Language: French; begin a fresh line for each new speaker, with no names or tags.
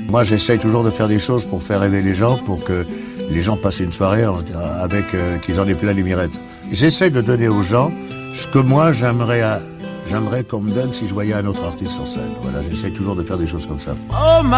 Moi, j'essaye toujours de faire des choses pour faire rêver les gens, pour que les gens passent une soirée avec qu'ils en aient plein les mirettes. J'essaie de donner aux gens ce que moi j'aimerais qu'on me donne si je voyais un autre artiste sur scène. Voilà, j'essaie toujours de faire des choses comme ça. Oh,